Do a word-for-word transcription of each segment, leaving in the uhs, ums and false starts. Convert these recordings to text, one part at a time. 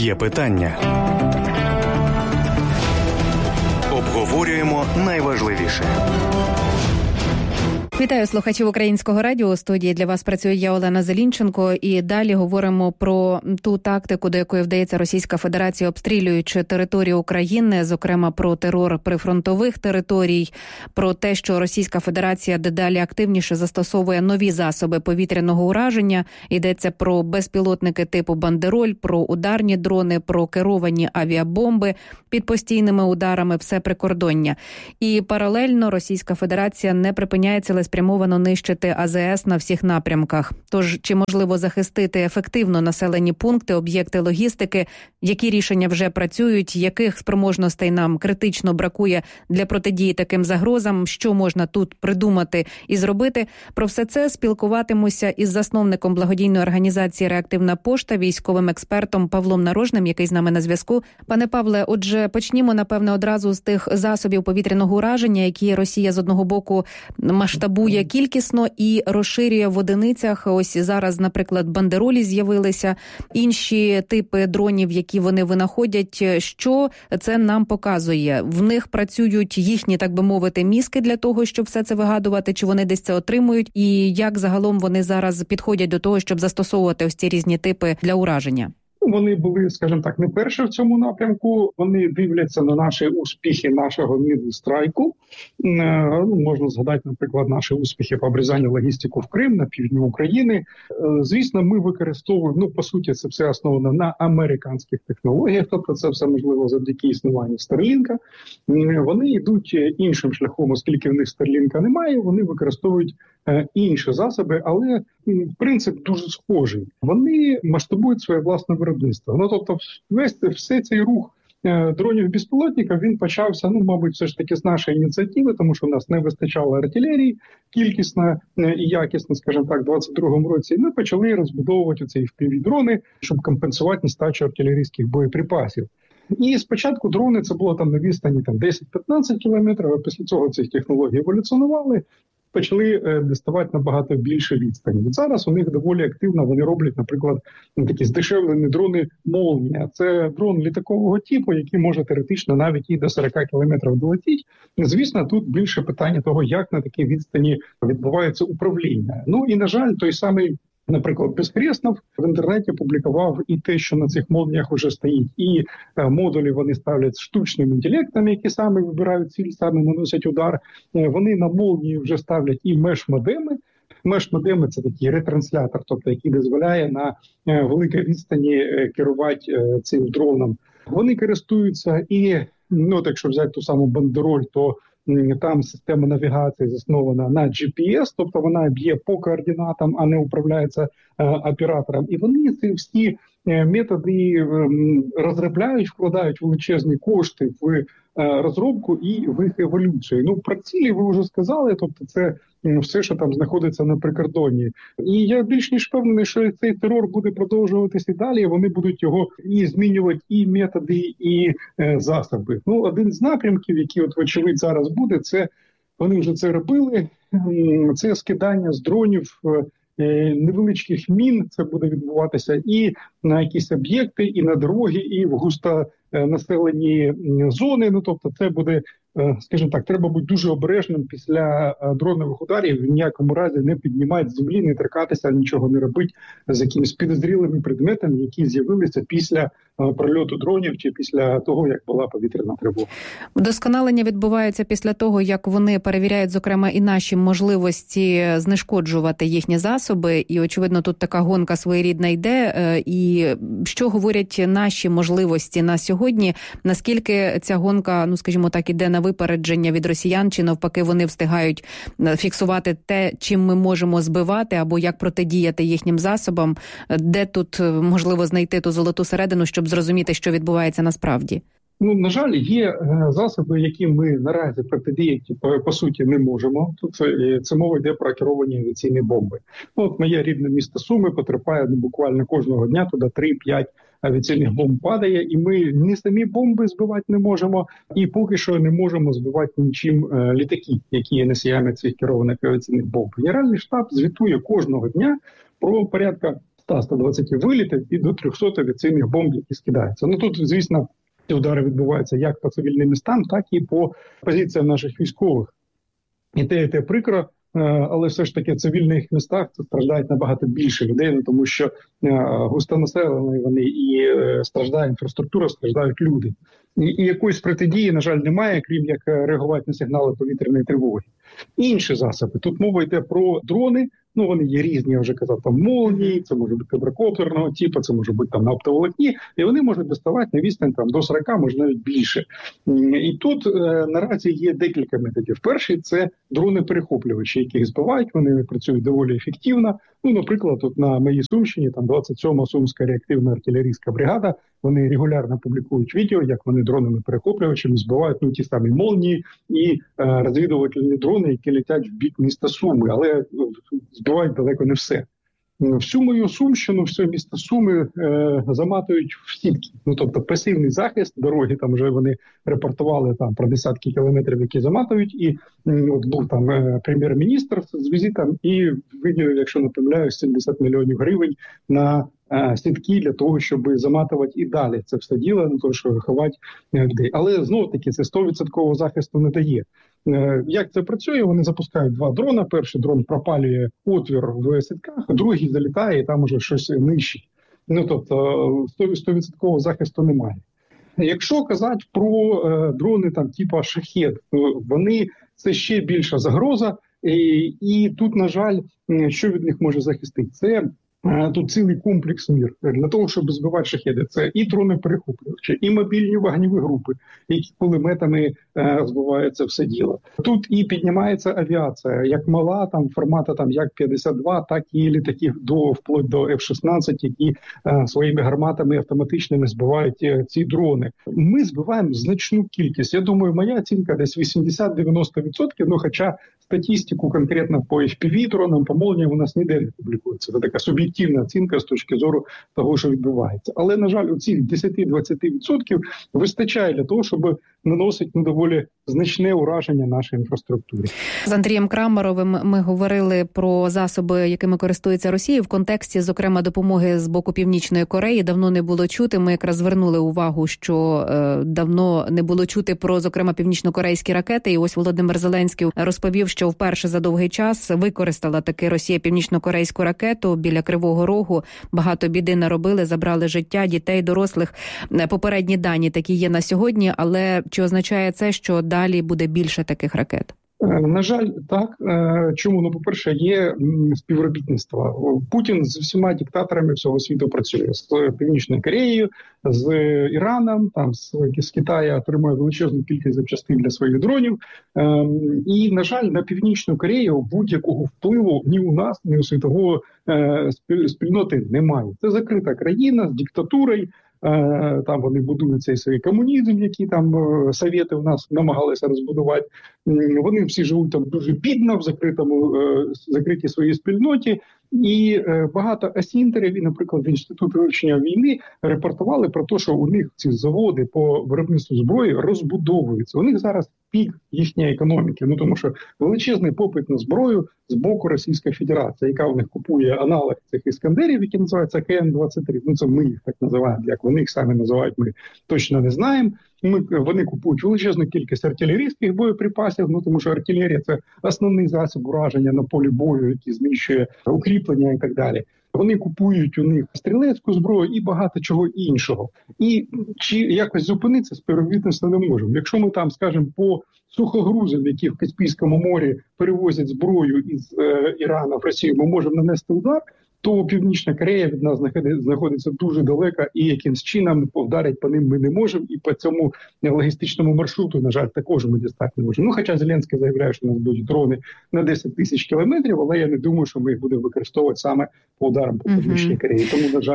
Є питання. Обговорюємо найважливіше. Вітаю слухачів Українського радіо. У студії для вас працює я, Олена Зелінченко. І далі говоримо про ту тактику, до якої вдається Російська Федерація, обстрілюючи територію України, зокрема про терор прифронтових територій, про те, що Російська Федерація дедалі активніше застосовує нові засоби повітряного ураження. Йдеться про безпілотники типу «Бандероль», про ударні дрони, про керовані авіабомби під постійними ударами, все прикордоння. І паралельно Російська Федерація не припиняє цілеспрямовано нищити А Зе Ес на всіх напрямках. Тож, чи можливо захистити ефективно населені пункти, об'єкти логістики, які рішення вже працюють, яких спроможностей нам критично бракує для протидії таким загрозам, що можна тут придумати і зробити? Про все це спілкуватимуся із засновником благодійної організації «Реактивна пошта», військовим експертом Павлом Нарожним, який з нами на зв'язку. Пане Павле, отже, почнімо, напевне, одразу з тих засобів повітряного ураження, які Росія з одного боку масштабує кількісно і розширює в одиницях. Ось зараз, наприклад, бандеролі з'явилися, інші типи дронів, які вони винаходять. Що це нам показує? В них працюють їхні, так би мовити, мізки для того, щоб все це вигадувати, чи вони десь це отримують? І як загалом вони зараз підходять до того, щоб застосовувати ось ці різні типи для ураження? Вони були, скажімо так, не перші в цьому напрямку. Вони дивляться на наші успіхи нашого мідстрайку. Ну, можна згадати, наприклад, наші успіхи по обрізанню логістику в Крим, на півдні України. Звісно, ми використовуємо, ну, по суті, це все основано на американських технологіях, тобто це все можливо завдяки існуванню Старлінка. Вони йдуть іншим шляхом, оскільки в них Старлінка немає, вони використовують інші засоби, але принцип дуже схожий. Вони масштабують своє власне виробництво. Ну, тобто, весь все цей рух дронів-безпілотників, він почався, ну, мабуть, все ж таки з нашої ініціативи, тому що в нас не вистачало артилерії кількісно і якісно, скажімо так, в двадцять другому році. І ми почали розбудовувати ці еф пі ві-дрони, щоб компенсувати нестачу артилерійських боєприпасів. І спочатку дрони, це було там на відстані там, десять-п'ятнадцять кілометрів, а після цього ці технології еволюціонували, почали е, діставати набагато більше відстані. І зараз у них доволі активно вони роблять, наприклад, такі здешевлені дрони «Молнія». Це дрон літакового типу, який може теоретично навіть і до сорок кілометрів долетіти. Звісно, тут більше питання того, як на такій відстані відбувається управління. Ну і, на жаль, той самий, наприклад, Безхреснов в інтернеті публікував і те, що на цих молніях вже стоїть, і е, модулі вони ставлять з штучним інтелектом, які саме вибирають ціль, саме наносять удар. Е, вони на молнії вже ставлять і меш-модеми. Меш-модеми – це такий ретранслятор, тобто який дозволяє на е, великій відстані е, керувати е, цим дроном. Вони користуються і, ну, якщо взяти ту саму бандероль, то там система навігації заснована на джі пі ес, тобто вона б'є по координатам, а не управляється е, оператором. І вони ці всі е, методи е, розробляють, вкладають величезні кошти в е, розробку і в їх еволюцію. Ну, про цілі ви вже сказали, тобто це е, все, що там знаходиться на прикордонні. І я більш ніж впевнений, що цей терор буде продовжуватися і далі, вони будуть його і змінювати, і методи, і е, засоби. Ну, один з напрямків, який, от, вочевидь, зараз буде, це, вони вже це робили, це скидання з дронів е, невеличких мін, це буде відбуватися і на якісь об'єкти, і на дороги, і в густонаселені зони. Ну, тобто це буде, скажімо так, треба бути дуже обережним після дронових ударів, в ніякому разі не піднімати з землі, не торкатися, нічого не робити з якимись підозрілими предметами, які з'явилися після прольоту дронів чи після того, як була повітряна тривога. Вдосконалення відбувається після того, як вони перевіряють, зокрема, і наші можливості знешкоджувати їхні засоби. І, очевидно, тут така гонка своєрідна йде. І що говорять наші можливості на сьогодні? Наскільки ця гонка, ну, скажімо так, іде на випередження від росіян, чи навпаки вони встигають фіксувати те, чим ми можемо збивати, або як протидіяти їхнім засобам? Де тут можливо знайти ту золоту середину, щоб зрозуміти, що відбувається насправді? Ну, на жаль, є засоби, які ми наразі протидіяти, по, по суті, не можемо. Тут це, це мова йде про керовані авіаційні бомби. Ну, от моє рідне місто Суми потерпає ну, буквально кожного дня, туди три-п'ять авіаційних бомб падає, і ми ні самі бомби збивати не можемо, і поки що не можемо збивати нічим е, літаки, які є носіями цих керованих авіаційних бомб. Генеральний штаб звітує кожного дня про порядка сто - сто двадцять вилітів і до триста авіаційних бомб, які скидаються. Ну тут, звісно, ці удари відбуваються як по цивільним містам, так і по позиціям наших військових. І те, і те прикро, але все ж таки в цивільних містах це страждають набагато більше людей, ну, тому що густонаселені вони і страждає інфраструктура, страждають люди. І, і якоїсь протидії, на жаль, немає, крім як реагувати на сигнали повітряної тривоги. Інші засоби. Тут мова йде про дрони, ну вони є різні, я вже казав, там молнії, це може бути квадрокоптерного типу, це може бути там на оптоволокні, і вони можуть доставати на відстань там до сорок, може навіть більше. І тут е, наразі є декілька методів. Перший – це дрони-перехоплювачі, яких збивають, вони працюють доволі ефективно. Ну, наприклад, тут на моїй Сумщині, там двадцять сьома Сумська реактивна артилерійська бригада, вони регулярно публікують відео, як вони дронами-перехоплювачами збивають ну, ті самі молнії і е, розвідувальні дрони, які летять в бік міста Суми, але збивають далеко не все. Всю мою Сумщину, все місто Суми е, заматують в сітки. Ну, тобто пасивний захист дороги, там вже вони репортували там про десятки кілометрів, які заматують. І е, от був там е, прем'єр-міністр з візитом і виділив, якщо не помиляюсь, сімдесят мільйонів гривень на е, сітки для того, щоб заматувати і далі це все діло, на те, що ховати людей. Але знову-таки це сто відсотків захисту не дає. Як це працює? Вони запускають два дрона. Перший дрон пропалює отвір в сітках, а другий залітає і там уже щось нищить. Ну, тобто сто відсотків захисту немає. Якщо казати про е, дрони там типу «Шахед», вони це ще більша загроза. І, і тут, на жаль, що від них може захистити? Це тут цілий комплекс мір для того, щоб збивати шахеди. Це і дрони-перехоплювачі, і мобільні вогневі групи, які кулеметами е, збиваються все діло. Тут і піднімається авіація, як мала, там формату там як п'ятдесят два, так і літаків до вплоть до еф шістнадцять, які е, своїми гарматами автоматичними збивають е, ці дрони. Ми збиваємо значну кількість. Я думаю, моя оцінка десь вісімдесят - дев'яносто відсотків, ну хоча статистику конкретно по еф пі ві-дронам, по молніям у нас ніде не публікується. Це така суб'єктивна оцінка з точки зору того, що відбувається. Але, на жаль, оці десять - двадцять відсотків вистачає для того, щоб наносити ну, доволі значне ураження нашій інфраструктурі. З Андрієм Крамаровим ми говорили про засоби, якими користується Росія, в контексті, зокрема, допомоги з боку Північної Кореї. Давно не було чути. Ми якраз звернули увагу, що е, давно не було чути про, зокрема, північно-корейські ракети. І ось Володимир Зеленський розповів, що вперше за довгий час використала таки Росія північно-корейську ракету біля Кривого Рогу. Багато біди наробили, забрали життя дітей, дорослих. Попередні дані такі є на сьогодні, але чи означає це, що далі буде більше таких ракет? На жаль, так. Чому? Ну, по-перше, є співробітництво. Путін з всіма диктаторами всього світу працює. З Північною Кореєю, з Іраном, там, з, з Китаю отримує величезну кількість запчастин для своїх дронів. І, на жаль, на Північну Корею будь-якого впливу ні у нас, ні у світової спільноти немає. Це закрита країна з диктатурою. Там вони будують цей свій комунізм, який там совєти у нас намагалися розбудувати. Вони всі живуть там дуже бідно в закритому, закритій своїй спільноті. І багато асінтерів, і, наприклад, в Інституту вивчення війни репортували про те, що у них ці заводи по виробництву зброї розбудовуються. У них зараз пік їхньої економіки, ну тому що величезний попит на зброю з боку Російської Федерації, яка у них купує аналог цих іскандерів, які називаються ка ен двадцять три. Ну це ми їх так називаємо, як вони їх самі називають, ми точно не знаємо. Ми, вони купують величезну кількість артилерійських боєприпасів, ну тому що артилерія – це основний засіб ураження на полі бою, який знищує укріплення і так далі. Вони купують у них стрілецьку зброю і багато чого іншого. І чи якось зупинитися співробітництво не можемо. Якщо ми там, скажімо, по сухогрузам, які в Каспійському морі перевозять зброю із е, Ірану в Росію, ми можемо нанести удар, то Північна Корея від нас знаходиться дуже далеко, і якимсь чином вдарити по ним ми не можемо, і по цьому логістичному маршруту, на жаль, також ми дістати не можемо. Ну, хоча Зеленський заявляє, що у нас будуть дрони на десять тисяч кілометрів, але я не думаю, що ми їх будемо використовувати саме по ударам по Північній Кореї. Тому, на жаль,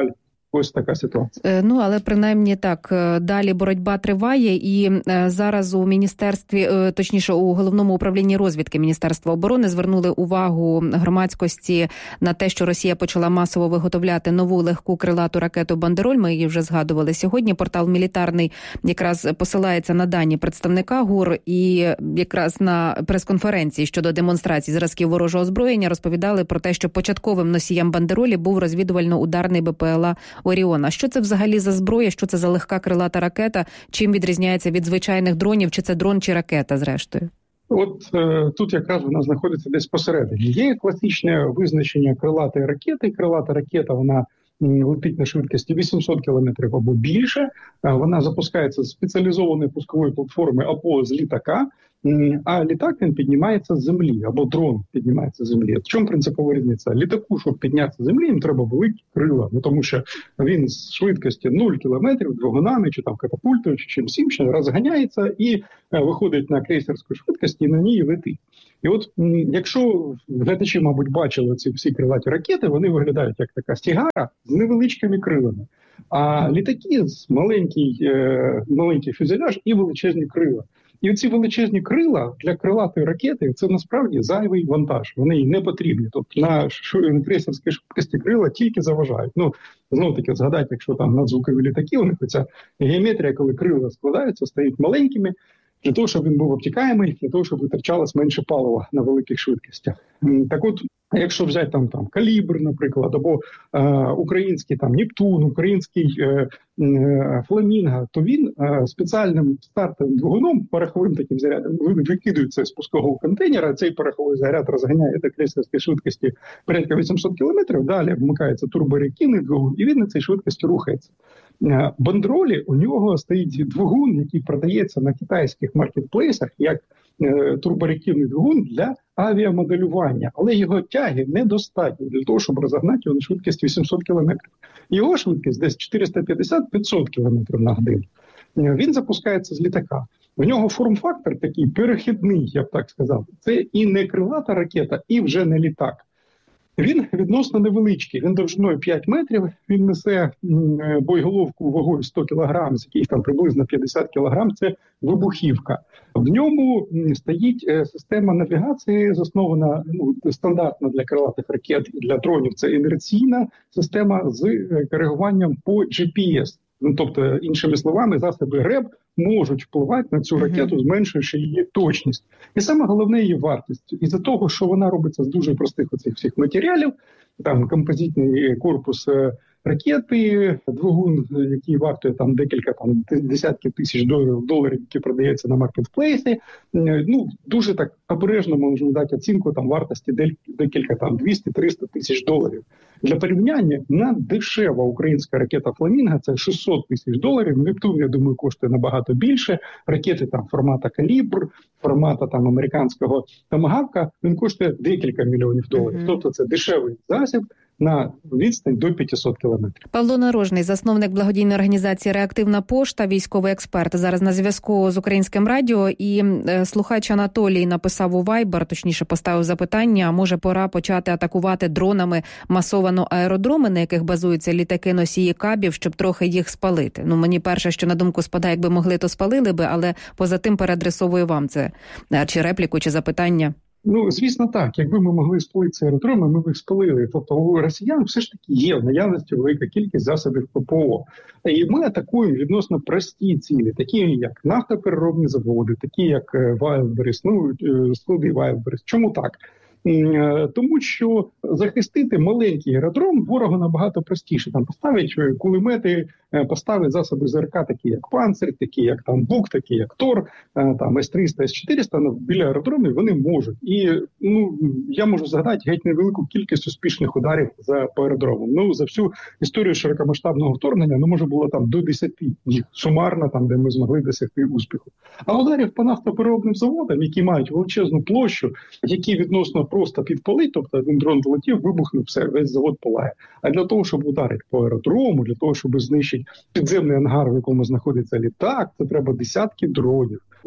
Ось така ситуація. Ну, але принаймні так, далі боротьба триває, і зараз у міністерстві, точніше, у Головному управлінні розвідки Міністерства оборони звернули увагу громадськості на те, що Росія почала масово виготовляти нову легку крилату ракету «Бандероль». Ми її вже згадували сьогодні. Портал «Мілітарний» якраз посилається на дані представника ГУР, і якраз на прес-конференції щодо демонстрації зразків ворожого озброєння розповідали про те, що початковим носієм «Бандеролі» був розвідувально-ударний БПЛА «Оріон». Що це взагалі за зброя? Що це за легка крилата ракета? Чим відрізняється від звичайних дронів? Чи це дрон, чи ракета, зрештою? От е, тут якраз вона знаходиться десь посередині. Є класичне визначення крилатої ракети. Крилата ракета, вона летить на швидкості вісімсот кілометрів або більше. Вона запускається з спеціалізованої пускової платформи або з літака, а літак він піднімається з землі, або дрон піднімається з землі. В чому принципова різниця? Літаку, щоб піднятися з землі, їм треба великі крила, ну, тому що він з швидкості нуль кілометрів двигунами, чи там катапультою, чи чимось іншим розганяється і виходить на крейсерську швидкість і на ній летить. І от якщо глядачі, мабуть, бачили ці всі крилаті ракети, вони виглядають як така сігара з невеличкими крилами. А літаки з маленький, е, маленький фюзеляж і величезні крила. І оці величезні крила для крилатої ракети – це насправді зайвий вантаж. Вони їй не потрібні. Тобто на крейсерській швидкості крила тільки заважають. Ну, знов-таки згадайте, якщо там надзвукові літаки, у них ця геометрія, коли крила складаються, стають маленькими, для того, щоб він був обтікаємий, для того, щоб витрачалось менше палива на великих швидкостях. Так от, якщо взяти там, там калібр, наприклад, або е, український там Нептун, український е, е, Фламінго, то він е, спеціальним стартовим двигуном, пороховим таким зарядом, викидується з пускового контейнера, цей пороховий заряд розганяє до крейсерської швидкості порядка вісімсот кілометрів, далі вмикається турбореактивний двигун, і він на цій швидкості рухається. Бандеролі, у нього стоїть двигун, який продається на китайських маркетплейсах як е, турбореактивний двигун для авіамоделювання, але його тяги недостатньо для того, щоб розогнати його на швидкість вісімсот кілометрів. Його швидкість десь чотириста п'ятдесят - п'ятсот кілометрів на годину. Він запускається з літака. В нього форм-фактор такий перехідний, я б так сказав. Це і не крилата ракета, і вже не літак. Він відносно невеличкий, він довжиною п'ять метрів, він несе боєголовку вагою сто кілограм, з яких там приблизно п'ятдесят кілограм, це вибухівка. В ньому стоїть система навігації, заснована ну, стандартно для крилатих ракет і для дронів, це інерційна система з коригуванням по джі пі ес. Ну, тобто, іншими словами, засоби РЕБ можуть впливати на цю ракету, зменшуючи її точність. І саме головне її вартість. Із-за того, що вона робиться з дуже простих оцих всіх матеріалів, там композитний корпус ракети, двигун, який вартує там декілька там десятків тисяч доларів, доларів, які продається на маркетплейсі. Ну, дуже так обережно можна дати оцінку там вартості декілька там двісті-триста тисяч доларів. Для порівняння, наддешева українська ракета «Фламінго» – це шістсот тисяч доларів. Нептун, я думаю, коштує набагато більше. Ракети там формата «Калібр», формата там американського «Томагавка», він коштує декілька мільйонів доларів. Uh-huh. Тобто це дешевий засіб на відстань до п'ятсот кілометрів. Павло Нарожний, засновник благодійної організації «Реактивна пошта», військовий експерт, зараз на зв'язку з Українським радіо. І е, слухач Анатолій написав у Viber, точніше поставив запитання, може пора почати атакувати дронами масовано аеродроми, на яких базуються літаки-носії кабів, щоб трохи їх спалити. Ну, мені перше, що на думку спадає, якби могли, то спалили би, але поза тим переадресовую вам це. Чи репліку, чи запитання? Ну, звісно, так. Якби ми могли спалити ці аеродроми, ми б їх спалили. Тобто у росіян все ж таки є в наявності велика кількість засобів ППО. І ми атакуємо відносно прості цілі, такі як нафтопереробні заводи, такі як Wildberries, ну, склади Wildberries. Чому так? Тому що захистити маленький аеродром ворогу набагато простіше. Там поставить кулемети, поставить засоби ЗРК, такі як «Панцир», такі як там «Бук», такі як «Тор», там С триста, С чотириста, ну, біля аеродромів вони можуть. І ну, я можу згадати геть невелику кількість успішних ударів за по аеродромам. Ну, за всю історію широкомасштабного вторгнення, ну, може було там до десяти їх сумарно, там, де ми змогли досягти успіху. А ударів по нафтопереробним заводам, які мають величезну площу, які відносно просто підпалить, тобто один дрон долетів, вибухнув, все, весь завод палає. А для того, щоб ударити по аеродрому, для того, щоб знищити підземний ангар, в якому знаходиться літак, це треба десятки дронів. І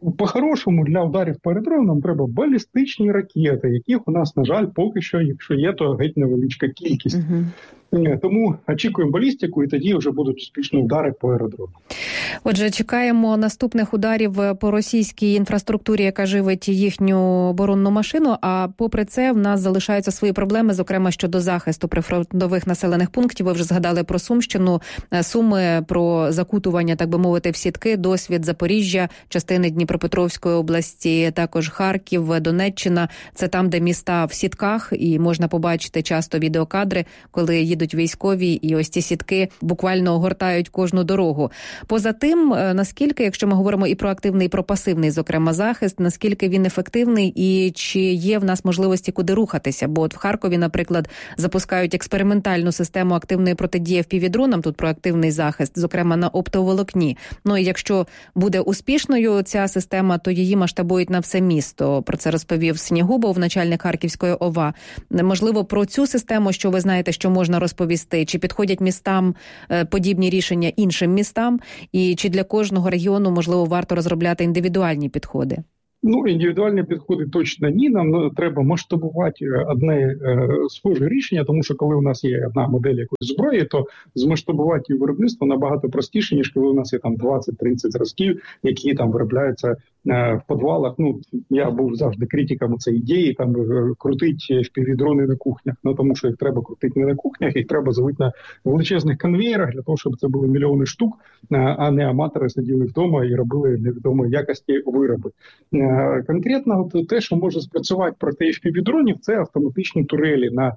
По-хорошому для ударів по аеродромам нам треба балістичні ракети, яких у нас, на жаль, поки що, якщо є, то геть невеличка кількість. Uh-huh. Тому очікуємо балістику, і тоді вже будуть успішні удари по аеродромам. Отже, чекаємо наступних ударів по російській інфраструктурі, яка живить їхню оборонну машину, а попри це в нас залишаються свої проблеми, зокрема щодо захисту прифронтових населених пунктів. Ви вже згадали про Сумщину, Суми, про закутування, так би мовити, в сітки, досвід Запоріжжя, частини Дніпропетровської області, також Харків, Донеччина. Це там, де міста в сітках, і можна побачити часто відеокадри, коли їдуть військові, і ось ці сітки буквально огортають кожну дорогу. Поза тим, наскільки, якщо ми говоримо і про активний, і про пасивний, зокрема, захист, наскільки він ефективний і чи є в нас можливості куди рухатися? Бо от в Харкові, наприклад, запускають експериментальну систему активної протидії еф пі ві-дронам, тут про активний захист, зокрема на оптоволокні. Ну і якщо буде успішною ця система, то її масштабують на все місто. Про це розповів Снігубов, начальник Харківської ОВА. Можливо, про цю систему, що ви знаєте, що можна розповісти, чи підходять містам подібні рішення іншим містам, і чи для кожного регіону, можливо, варто розробляти індивідуальні підходи? Ну, індивідуальні підходи точно ні. Нам ну, треба масштабувати одне е, схоже рішення, тому що коли у нас є одна модель якоїсь зброї, то змасштабувати її виробництво набагато простіше, ніж коли у нас є там двадцять-тридцять зразків, які там виробляються е, в підвалах. Ну, я був завжди критиком цієї ідеї, там е, крутить еф пі ві-дрони на кухнях. Ну, тому що їх треба крутити не на кухнях, їх треба завити на величезних конвеєрах, для того, щоб це були мільйони штук, е, а не аматори сиділи вдома і робили невідомої якості вироби. Е, Конкретно от те, що може спрацювати проти еф пі ві-дронів, це автоматичні турелі на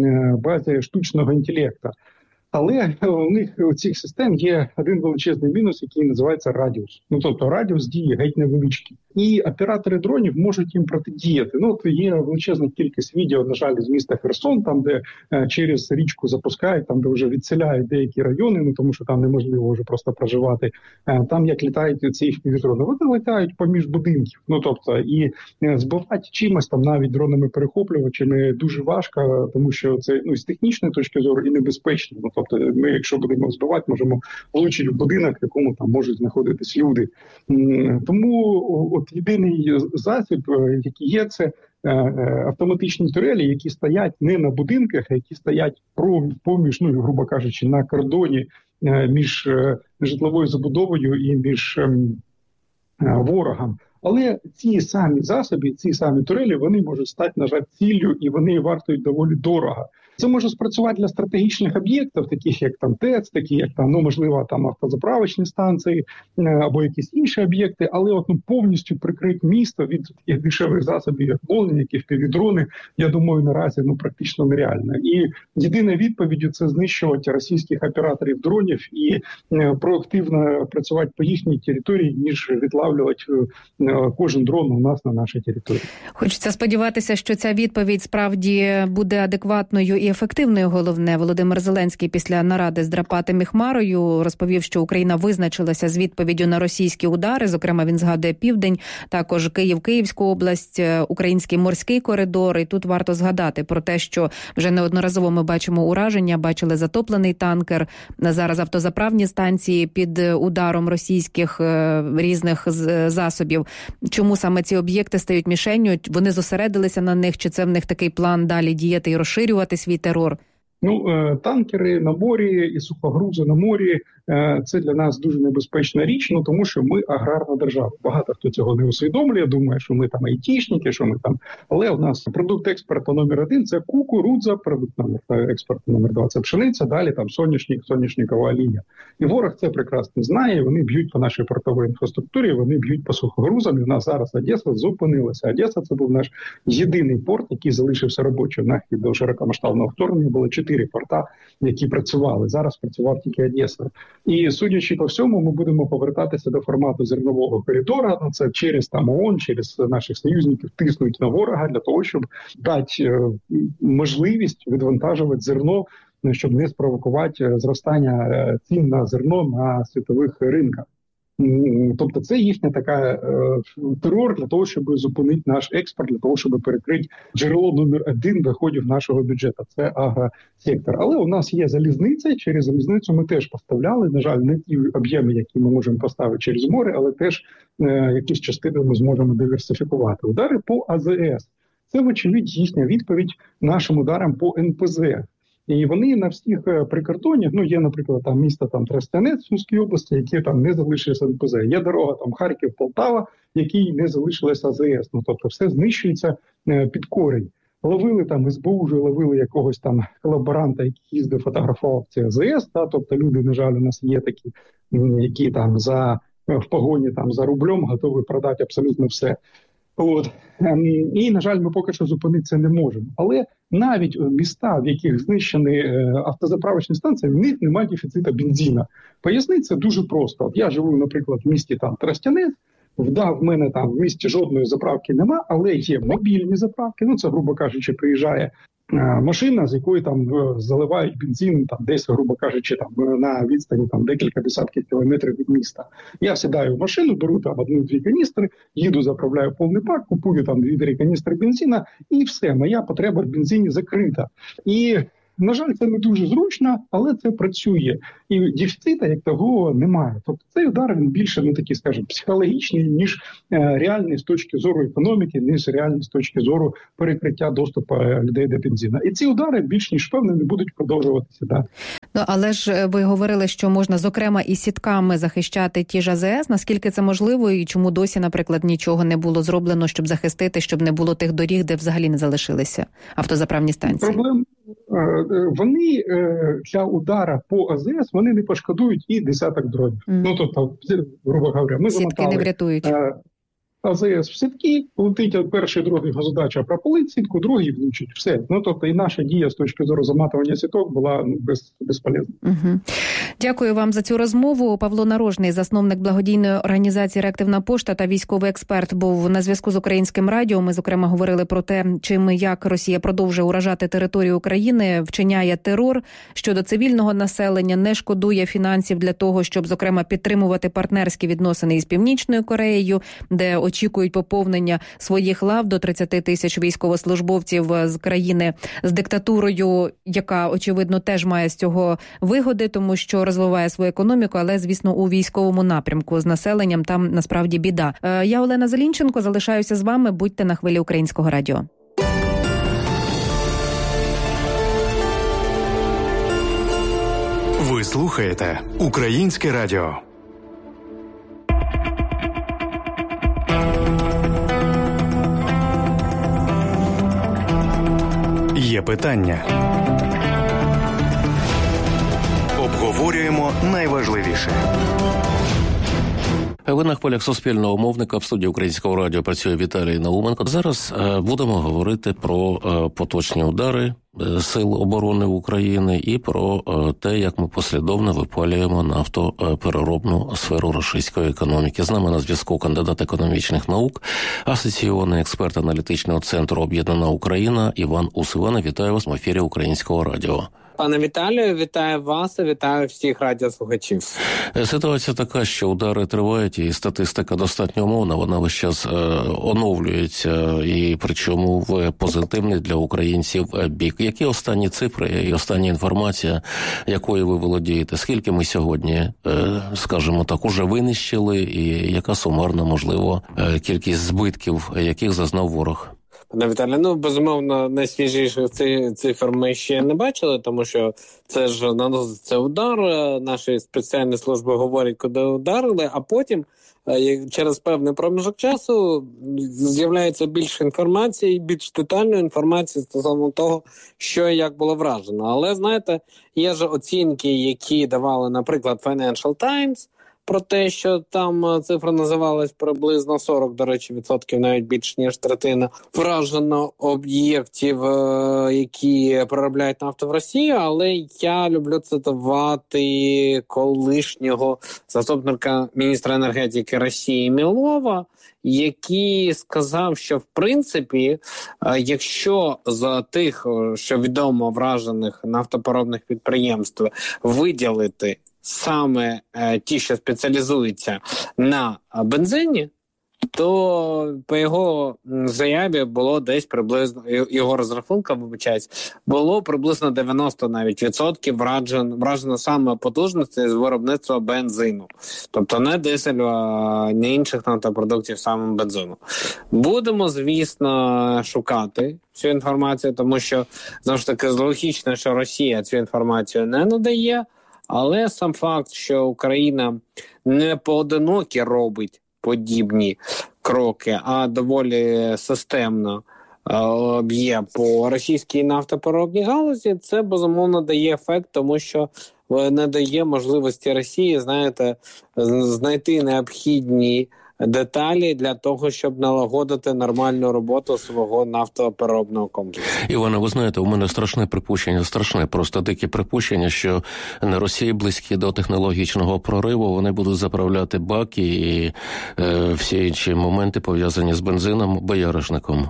базі штучного інтелекту. Але у них у цих систем є один величезний мінус, який називається радіус. Ну, тобто радіус дії геть невеличкий. І оператори дронів можуть їм протидіяти. Ну, от є величезна кількість відео, на жаль, з міста Херсон, там, де е, через річку запускають, там, де вже відселяють деякі райони, ну, тому що там неможливо вже просто проживати. Е, там, як літають ці еф пі ві-дрони, вони літають поміж будинків. Ну, тобто, і е, збивати чимось, там, навіть дронами-перехоплювачами дуже важко, тому що це, ну, з технічної точки зору і небезпечно. Ну, тобто, ми, якщо будемо збивати, можемо влучити в будинок, в якому там можуть знаходитись люди. Тому от єдиний засіб, який є, це автоматичні турелі, які стоять не на будинках, а які стоять поміж, ну, грубо кажучи, на кордоні між житловою забудовою і між ворогом. Але ці самі засоби, ці самі турелі, вони можуть стати, на жаль, ціллю, і вони вартують доволі дорого. Це може спрацювати для стратегічних об'єктів, таких як там ТЕЦ, такі як там, ну, можливо, там автозаправочні станції або якісь інші об'єкти, але от, ну, повністю прикрити місто від таких дешевих засобів, як волни, як еф пі ві-дрони, я думаю, наразі, ну, практично нереально. І єдина відповідь – це знищувати російських операторів дронів і е, проактивно працювати по їхній території, ніж відлавлювати е, кожен дрон у нас на нашій території. Хочеться сподіватися, що ця відповідь справді буде адекватною і ефективною. Головне, Володимир Зеленський після наради з Драпатим і Хмарою розповів, що Україна визначилася з відповіддю на російські удари. Зокрема, він згадує Південь, також Київ, Київську область, Український морський коридор. І тут варто згадати про те, що вже неодноразово ми бачимо ураження, бачили затоплений танкер, зараз автозаправні станції під ударом російських різних засобів. Чому саме ці об'єкти стають мішенню? Вони зосередилися на них, чи це в них такий план далі діяти і розширювати свій терор? Ну, танкери на морі і сухогрузи на морі – це для нас дуже небезпечна річ, ну, тому що ми аграрна держава. Багато хто цього не усвідомлює, думає, що ми там айтішники, що ми там. Але у нас продукт експорту номер один – це кукурудза, продукт номер експорту номер два – це пшениця, далі там соняшник, соняшникова олія. І ворог це прекрасно знає, вони б'ють по нашій портовій інфраструктурі, вони б'ють по сухогрузам, і в нас зараз Одеса зупинилася. Одеса – це був наш єдиний порт, який залишився робочим. Нахід до широкомасштабного вторгнення було чотири порта, які працювали. Зараз працював тільки Одеса. І, судячи по всьому, ми будемо повертатися до формату зернового коридора. Ну, це через там ООН, через наших союзників тиснуть на ворога для того, щоб дати е, можливість відвантажувати зерно, щоб не спровокувати зростання цін на зерно на світових ринках. Тобто це їхня така е, терор для того, щоб зупинити наш експорт, для того, щоб перекрити джерело номер один доходів нашого бюджету. Це агросектор. Але у нас є залізниця, через залізницю ми теж поставляли, на жаль, не ті об'єми, які ми можемо поставити через море, але теж е, якісь частини ми зможемо диверсифікувати. Удари по А З С. Це, вочевидь, їхня відповідь нашим ударам по Ен Пе Зе. І вони на всіх прикордоннях, ну є, наприклад, там місто там Тростянець в Сумській області, які там не залишилися Ен Пе Зе. Є дорога там Харків-Полтава, якій не залишилася А З С. Ну, тобто все знищується е, під корінь. Ловили там, ес бе у вже ловили якогось там колаборанта, який їздив, фотографував ці А З С. Та? Тобто люди, на жаль, у нас є такі, які там за, в погоні там, за рублем готові продати абсолютно все. От. І, на жаль, ми поки що зупинити це не можемо. Але навіть міста, в яких знищені автозаправочні станції, в них немає дефіциту бензину. Пояснити це дуже просто. От я живу, наприклад, в місті там Тростянець, в, в мене там в місті жодної заправки нема, але є мобільні заправки. Ну, це, грубо кажучи, приїжджає машина, з якої там заливають бензин, там десь, грубо кажучи, там на відстані там декілька десятків кілометрів від міста. Я сідаю в машину, беру там одну-дві каністри, їду, заправляю повний пак, купую там дві-три каністри бензина, і все, моя потреба в бензині закрита. І, на жаль, це не дуже зручно, але це працює. І дефіцита як того немає. Тобто цей удар, він більше, ну такий, скажімо, психологічний, ніж е, реальний з точки зору економіки, ніж реальний з точки зору перекриття доступу людей до бензину. І ці удари більш ніж впевнені будуть продовжуватися. Да. Ну, але ж ви говорили, що можна, зокрема, і сітками захищати ті ж А З С. Наскільки це можливо і чому досі, наприклад, нічого не було зроблено, щоб захистити, щоб не було тих доріг, де взагалі не залишилися автозаправні станції? Проблем Вони для удара по А З С, вони не пошкодують і десяток дронів. Mm. Ну, тобто, грубо говоря, ми сітки замотали, не врятують. А З С в сітки, летить перший дрон, його задача пропалити сітку, другий влучить. Все. Ну, тобто, і наша дія з точки зору заматування сіток була ну, без, безполезна. Угу. Дякую вам за цю розмову. Павло Нарожний, засновник благодійної організації «Реактивна пошта» та військовий експерт, був на зв'язку з Українським радіо. Ми, зокрема, говорили про те, чим і як Росія продовжує уражати територію України, вчиняє терор щодо цивільного населення, не шкодує фінансів для того, щоб, зокрема, підтримувати партнерські відносини із Північною Кореєю, де очікують поповнення своїх лав до тридцять тисяч військовослужбовців з країни з диктатурою, яка, очевидно, теж має з цього вигоди, тому що розвиває свою економіку, але, звісно, у військовому напрямку з населенням там насправді біда. Я, Олена Зелінченко, залишаюся з вами. Будьте на хвилі Українського радіо. Ви слухаєте Українське радіо. Є питання. Обговорюємо найважливіше. Ви на хвилях суспільного мовника. В студії Українського радіо працює Віталій Науменко. Зараз е, будемо говорити про е, поточні удари е, Сил оборони України і про е, те, як ми послідовно випалюємо нафтопереробну сферу російської економіки. З нами на зв'язку кандидат економічних наук, асоційований експерт аналітичного центру «Об'єднана Україна» Іван Ус. Іване, вітаю вас в ефірі Українського радіо. Пане Віталію, вітаю вас і вітаю всіх радіослухачів. Ситуація така, що удари тривають, і статистика достатньо умовна, вона весь час е, оновлюється, і причому в позитивний для українців бік. Які останні цифри і остання інформація, якою ви володієте? Скільки ми сьогодні, е, скажімо так, уже винищили, і яка сумарна, можливо, е, кількість збитків, яких зазнав ворог? Пане Віталію, ну, безумовно, найсвіжіших цифр ми ще не бачили, тому що це ж наноситься удар, наші спеціальні служби говорять, куди ударили, а потім через певний проміжок часу з'являється більше інформації, більш детальної інформації стосовно того, що і як було вражено. Але, знаєте, є ж оцінки, які давали, наприклад, Financial Times, про те, що там цифра називалась приблизно сорок, до речі, відсотків, навіть більше, ніж третина, вражено об'єктів, які переробляють нафту в Росію, але я люблю цитувати колишнього заступника міністра енергетики Росії Мілова, який сказав, що, в принципі, якщо з тих, що відомо, вражених нафтопереробних підприємств виділити саме е, ті, що спеціалізуються на бензині, то по його заяві було десь приблизно, його розрахунка, вибачаюсь, було приблизно дев'яносто навіть відсотків вражено, вражено саме потужності з виробництва бензину. Тобто не дизелю, а не інших нафтопродуктів, саме бензину. Будемо, звісно, шукати цю інформацію, тому що, знову ж таки, логічно, що Росія цю інформацію не надає, але сам факт, що Україна не поодинокі робить подібні кроки, а доволі системно е, б'є по російській нафтопереробній галузі, це, безумовно, дає ефект, тому що не дає можливості Росії, знаєте, знайти необхідні деталі для того, щоб налагодити нормальну роботу свого нафтопереробного комплексу. Іване, ви знаєте, у мене страшне припущення, страшне, просто дике припущення, що на Росії близькі до технологічного прориву, вони будуть заправляти баки і е, всі інші моменти, пов'язані з бензином, бояришником.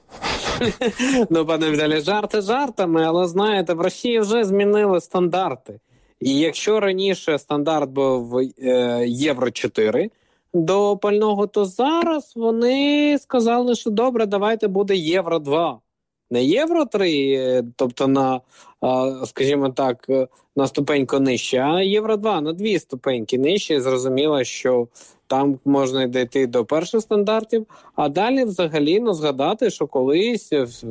Ну, пане Віталій, жарти жартами, але, знаєте, в Росії вже змінили стандарти. І якщо раніше стандарт був е, євро чотири, до пального, то зараз вони сказали, що добре, давайте буде євро два. Не євро три, тобто на, скажімо так, на ступеньку нижче, а євро два на дві ступеньки нижче. Зрозуміло, що там можна дійти до перших стандартів, а далі взагалі ну, згадати, що колись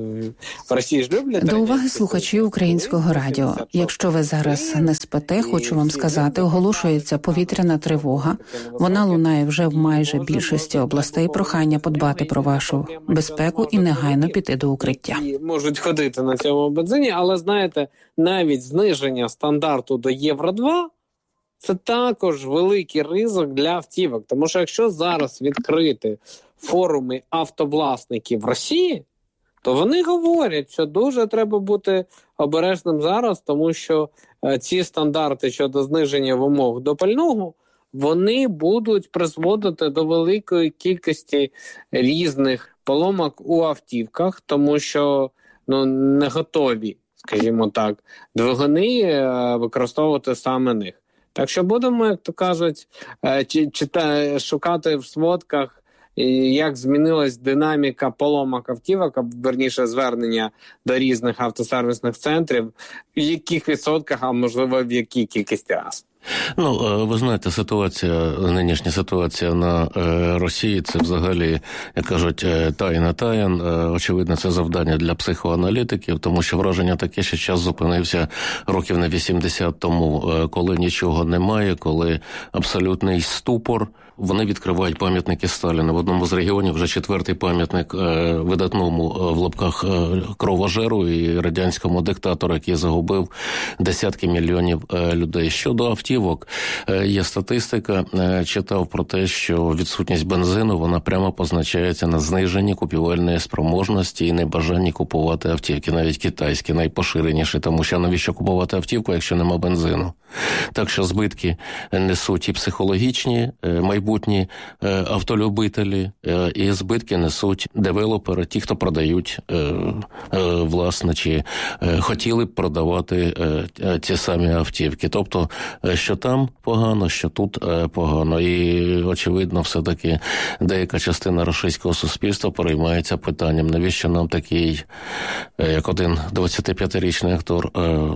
в Росії ж люблять... До уваги слухачі Українського радіо. Якщо ви зараз не спите, хочу вам сказати, оголошується повітряна тривога. Вона лунає вже в майже більшості областей. Прохання подбати про вашу безпеку і негайно піти до укриття. Можуть ходити на цьому бензині, але, знаєте, навіть зниження стандарту до євро два це також великий ризик для автівок. Тому що якщо зараз відкрити форуми автовласників в Росії, то вони говорять, що дуже треба бути обережним зараз, тому що е, ці стандарти щодо зниження вимог до пального, вони будуть призводити до великої кількості різних поломок у автівках, тому що ну, не готові, скажімо так, двигуни е, використовувати саме них. Так що будемо, як то кажуть, читати, шукати в сводках, як змінилась динаміка поломок автівок, або, верніше, звернення до різних автосервісних центрів, в яких відсотках, а можливо в якій кількості раз. Ну, ви знаєте, ситуація, нинішня ситуація на Росії, це взагалі, як кажуть, таїна таїн. Очевидно, це завдання для психоаналітиків, тому що враження таке, що час зупинився років на вісімдесят тому, коли нічого немає, коли абсолютний ступор. Вони відкривають пам'ятники Сталіна. В одному з регіонів вже четвертий пам'ятник видатному в лапках кровожеру і радянському диктатору, який загубив десятки мільйонів людей. Щодо автівок, є статистика. Читав про те, що відсутність бензину, вона прямо позначається на зниженні купівельної спроможності і небажанні купувати автівки, навіть китайські, найпоширеніші, тому що навіщо купувати автівку, якщо нема бензину? Так що збитки несуть і психологічні, майбутні автолюбителі, і збитки несуть девелопери, ті, хто продають, власне, чи хотіли б продавати ті самі автівки. Тобто, що там погано, що тут погано. І, очевидно, все-таки деяка частина російського суспільства переймається питанням, навіщо нам такий, як один двадцятип'ятирічний актор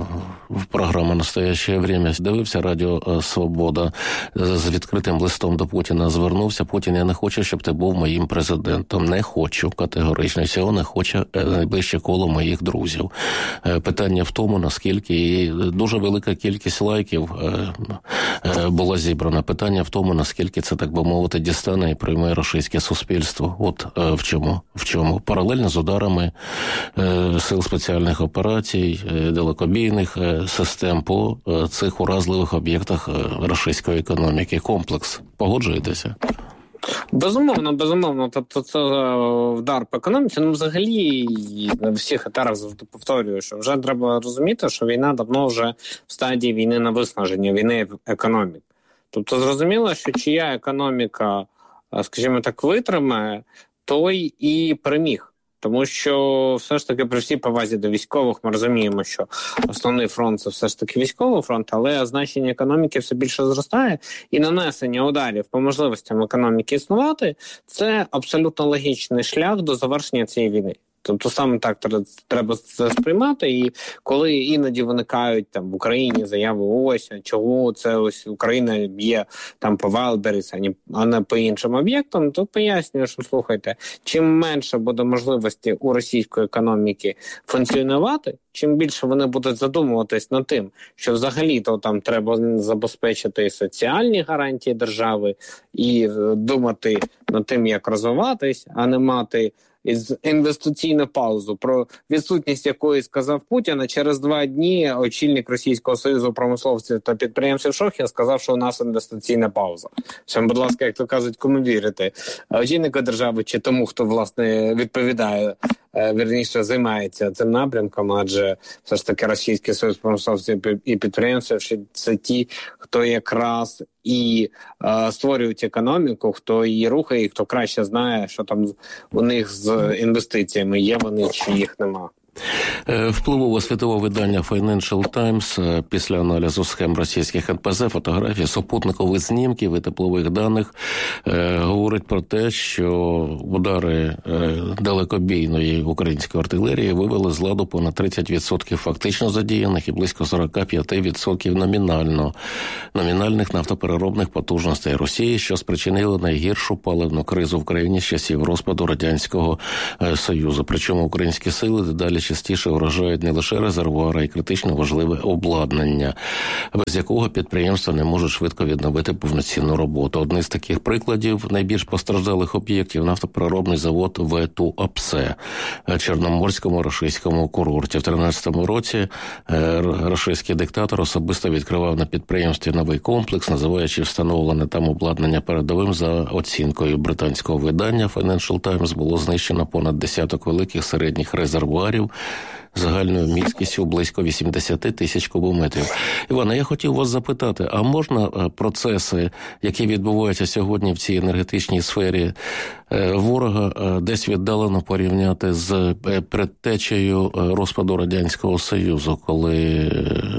в програмі «Настоящее время» дивився Радіо Свобода, з відкритим листом до Путіна звернувся: Путін, я не хочу, щоб ти був моїм президентом. Не хочу категорично. Цього не хоче найближче коло моїх друзів. Питання в тому, наскільки, і дуже велика кількість лайків була зібрана. Питання в тому, наскільки це, так би мовити, дістане і прийме російське суспільство. От в чому. В чому. Паралельно з ударами сил спеціальних операцій, далекобійних систем по цих уразливих об'єктах російської економіки. Комплекс. Погоджуєтеся? Безумовно, безумовно. Тобто це вдар по економіці. Ну, взагалі, на всіх етапах завжди повторюю, що вже треба розуміти, що війна давно вже в стадії війни на виснаження, війни економіки. Тобто зрозуміло, що чия економіка, скажімо так, витримає, той і переміг. Тому що все ж таки при всій повазі до військових ми розуміємо, що основний фронт – це все ж таки військовий фронт, але значення економіки все більше зростає, і нанесення ударів по можливостям економіки існувати – це абсолютно логічний шлях до завершення цієї війни. Тобто саме так треба це сприймати, і коли іноді виникають там в Україні заяви ось, чого це ось Україна б'є там по Вайлдберріс, а не по іншим об'єктам, то пояснюю, що слухайте, чим менше буде можливості у російської економіки функціонувати, чим більше вони будуть задумуватись над тим, що взагалі-то там треба забезпечити соціальні гарантії держави і думати над тим, як розвиватись, а не мати інвестиційну паузу, про відсутність якої сказав Путін, а через два дні очільник Російського Союзу промисловців та підприємців Шохін сказав, що у нас інвестиційна пауза. Що, будь ласка, як то кажуть, кому вірити? Очільнику держави чи тому, хто, власне, відповідає, вірніше, займається цим напрямком, адже все ж таки Російський Союз промисловців і підприємців – це ті, хто якраз і е, створюють економіку, хто її рухає, і хто краще знає, що там у них з інвестиціями є вони чи їх нема. Впливове світове видання Financial Times після аналізу схем російських ен пе зет, фотографій, супутникових знімків і теплових даних е, говорить про те, що удари е, далекобійної української артилерії вивели з ладу понад тридцять відсотків фактично задіяних і близько сорок п'ять відсотків номінально номінальних нафтопереробних потужностей Росії, що спричинило найгіршу паливну кризу в країні з часів розпаду Радянського е, Союзу. Причому українські сили дедалі частіше вражають не лише резервуари, а й критично важливе обладнання, без якого підприємства не можуть швидко відновити повноцінну роботу. Одним з таких прикладів найбільш постраждалих об'єктів – нафтопереробний завод ВЕТУ-АПСЕ – Чорноморському рашистському курорті. В тринадцятому році рашистський диктатор особисто відкривав на підприємстві новий комплекс, називаючи встановлене там обладнання передовим. За оцінкою британського видання Financial Times було знищено понад десяток великих середніх резервуарів загальною міськістю близько вісімдесят тисяч кубометрів. Івана, я хотів вас запитати, а можна процеси, які відбуваються сьогодні в цій енергетичній сфері ворога, десь віддалено порівняти з предтечею розпаду Радянського Союзу, коли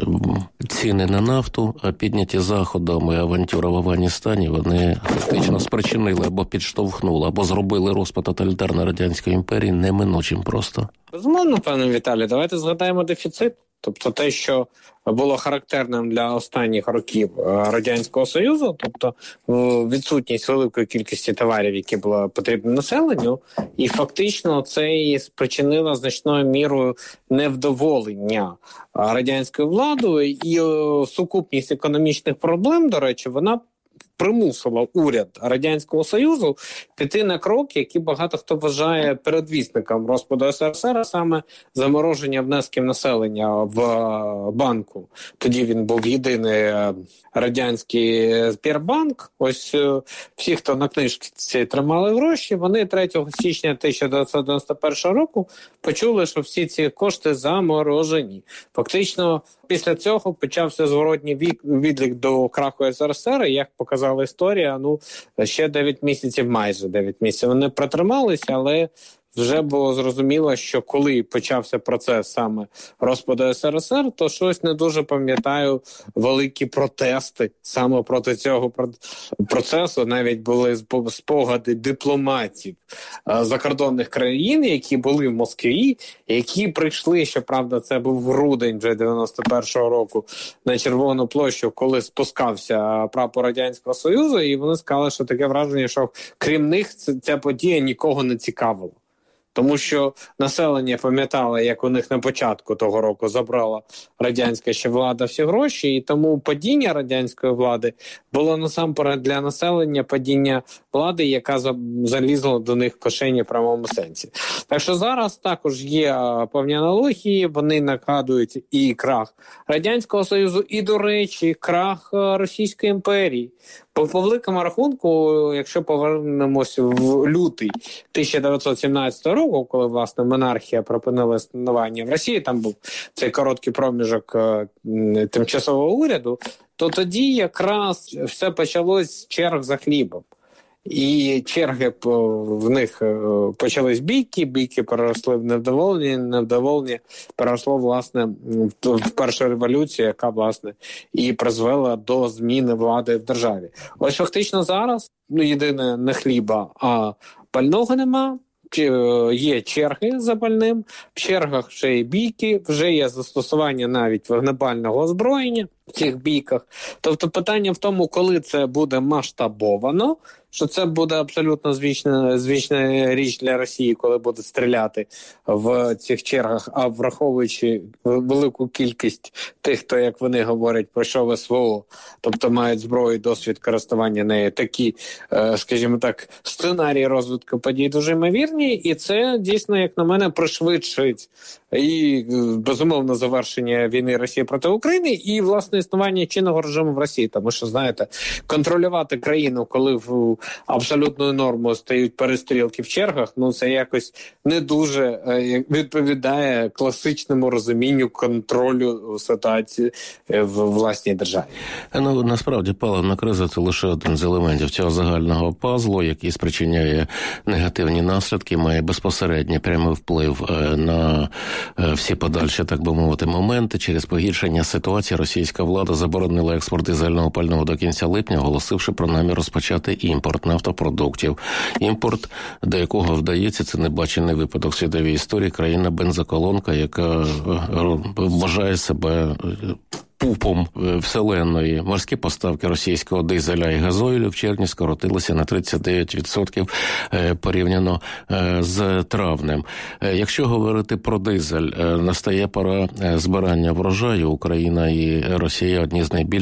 ціни на нафту, підняті Заходом і авантюра в Афганістані, вони фактично спричинили або підштовхнули, або зробили розпад тоталітарної Радянської імперії неминучим просто? Безумовно, пане Віталій, давайте згадаємо дефіцит. Тобто те, що було характерним для останніх років Радянського Союзу, тобто відсутність великої кількості товарів, які були потрібні населенню, і фактично це і спричинило значною мірою невдоволення радянською владою, і сукупність економічних проблем, до речі, вона примусила уряд Радянського Союзу піти на крок, який багато хто вважає передвісником розпаду ес ер ес ер, а саме замороження внесків населення в банку. Тоді він був єдиний радянський Сбербанк. Ось всі, хто на книжці тримали гроші, вони третього січня тисяча дев'ятсот дев'яносто першого року почули, що всі ці кошти заморожені. Фактично, після цього почався зворотній відлік до краху ес ер ес ер, як показала історія, ну, ще дев'ять місяців, майже дев'ять місяців вони протрималися, але вже було зрозуміло, що коли почався процес саме розпаду ес ер ес ер, то щось не дуже пам'ятаю великі протести саме проти цього процесу. Навіть були спогади дипломатів закордонних країн, які були в Москві, які прийшли, щоправда, це був грудень вже дев'яносто першого року, на Червону площу, коли спускався прапор Радянського Союзу, і вони сказали, що таке враження, що крім них ця подія нікого не цікавила. Тому що населення пам'ятало, як у них на початку того року забрала радянська ще влада всі гроші, і тому падіння радянської влади було насамперед для населення падіння влади, яка залізла до них в кишені в прямому сенсі. Так що зараз також є певні аналогії, вони нагадують і крах Радянського Союзу, і, до речі, крах Російської імперії. По, по великому рахунку, якщо повернемося в лютий тисяча дев'ятсот сімнадцятого року, коли, власне, монархія припинила існування в Росії, там був цей короткий проміжок е, тимчасового уряду, то тоді якраз все почалось з черг за хлібом. і черги в них почались бійки, бійки переросли в невдоволення, невдоволення переросло, власне, в першу революцію, яка, власне, і призвела до зміни влади в державі. Ось фактично зараз, ну, єдине, не хліба, а пального нема. Є черги за пальним, в чергах вже є бійки, вже є застосування навіть вогнепального озброєння в цих бійках. Тобто питання в тому, коли це буде масштабовано, що це буде абсолютно звична, звична річ для Росії, коли буде стріляти в цих чергах, а враховуючи велику кількість тих, хто, як вони говорять, пройшов ес ве о, тобто мають зброю і досвід користування нею, такі, скажімо так, сценарії розвитку подій дуже ймовірні, і це дійсно, як на мене, пришвидшить і, безумовно, завершення війни Росії проти України і, власне, існування чинного режиму в Росії. Тому що, знаєте, контролювати країну, коли в абсолютною нормою стають перестрілки в чергах, ну це якось не дуже відповідає класичному розумінню контролю ситуації в власній державі. Ну, насправді, паливна криза – це лише один з елементів цього загального пазлу, який спричиняє негативні наслідки, має безпосередній прямий вплив на всі подальші, так би мовити, моменти. Через погіршення ситуації російська влада заборонила експорт дизельного пального до кінця липня, оголосивши про намір розпочати імпорт нафтопродуктів. Імпорт, до якого вдається, це небачений випадок в світовій історії, країна-бензоколонка, яка вважає себе пупом вселенної. Морські поставки російського дизеля і газойлю в червні скоротилися на тридцять дев'ять відсотків порівняно з травнем. Якщо говорити про дизель, настає пора збирання врожаю. Україна і Росія – одні з найбільших